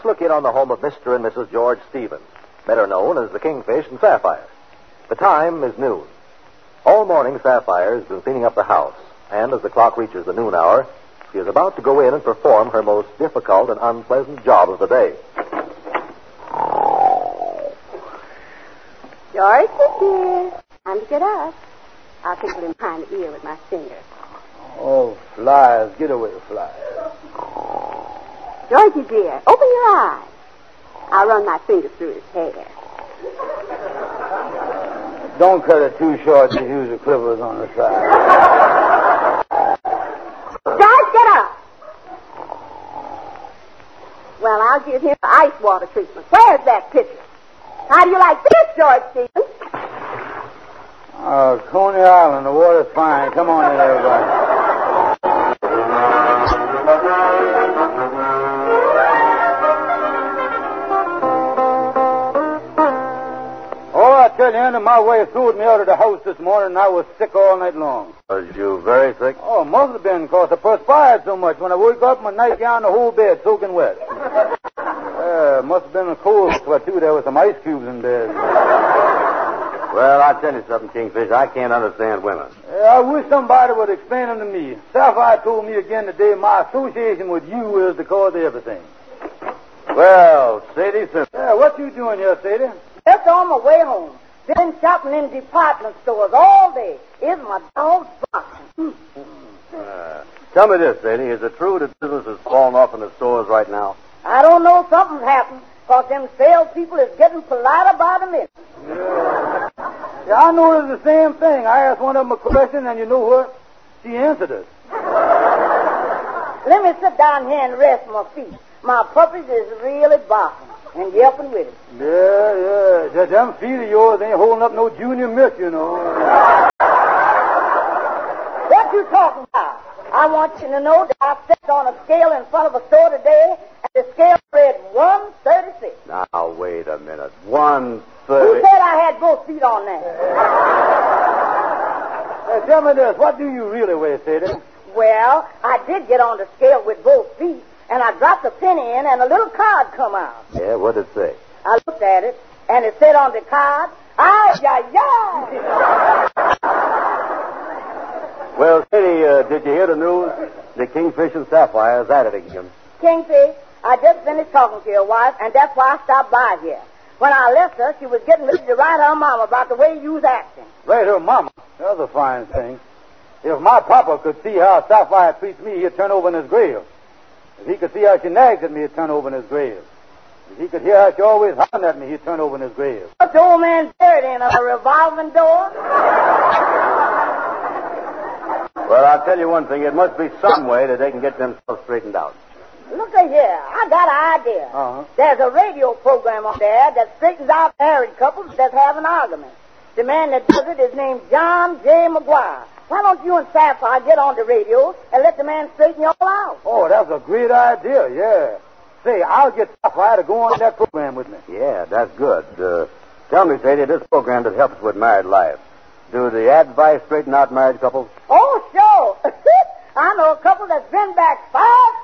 let's look in on the home of Mr. and Mrs. George Stevens, better known as the Kingfish and Sapphire. The time is noon. All morning, Sapphire has been cleaning up the house, and as the clock reaches the noon hour, she is about to go in and perform her most difficult and unpleasant job of the day. George, dear, time to get up. I'll tickle him behind the ear with my finger. Oh, flies. Get away, flies. Georgie, dear, open your eyes. I'll run my fingers through his hair. Don't cut it too short. Just use the clippers on the side. George, get up. Well, I'll give him ice water treatment. Where's that pitcher? How do you like this, George Stevens? Coney Island. The water's fine. Come on in, everybody. I tell you, Andy, my wife threw me out of the house this morning, and I was sick all night long. Was you very sick? Oh, must have been, because I perspired so much. When I woke up, my nightgown, the whole bed soaking wet. Must have been a cold sweat, too. There was some ice cubes in bed. Well, I'll tell you something, Kingfish. I can't understand women. I wish somebody would explain them to me. Sapphire told me again today my association with you is the cause of everything. Well, Sadie Simpson. Yeah, what you doing here, Sadie? Just on my way home. Been shopping in department stores all day. Isn't my dog barking? Tell me this, Sadie. Is it true that business has fallen off in the stores right now? I don't know. Something's happened. Because them salespeople is getting politer by the minute. Yeah, I noticed the same thing. I asked one of them a question, and you know what? She answered it. Let me sit down here and rest my feet. My puppies is really barking and yelping with it. Yeah. Them feet of yours ain't holding up no junior milk, you know. What you talking about? I want you to know that I stepped on a scale in front of a store today, and the scale read 136. Now, wait a minute. 130. Who said I had both feet on there? Hey, tell me this. What do you really weigh, Sadie? Well, I did get on the scale with both feet, and I dropped a penny in, and a little card come out. Yeah, what did it say? I looked at it, and it said on the card, "Ay, ay, ay." Well, Sadie, did you hear the news? The Kingfish and Sapphire is at it again. Kingfish, I just finished talking to your wife, and that's why I stopped by here. When I left her, she was getting ready to write her mama about the way you was acting. Write her mama? That's a fine thing. If my papa could see how Sapphire treats me, he'd turn over in his grave. If he could see how she nags at me, he'd turn over in his grave. If he could hear how she always hollering at me, he'd turn over in his grave. What's the old man buried in, a revolving door? Well, I'll tell you one thing. It must be some way that they can get themselves straightened out. Look at here. I got an idea. Uh-huh. There's a radio program on there that straightens out married couples that have an argument. The man that does it is named John J. McGuire. Why don't you and Sapphire get on the radio and let the man straighten you all out? Oh, that's a great idea, yeah. Say, I'll get Sapphire to go on that program with me. Yeah, that's good. Tell me, Sadie, this program that helps with married life, do the advice straighten out married couples? Oh, sure. I know a couple that's been back 5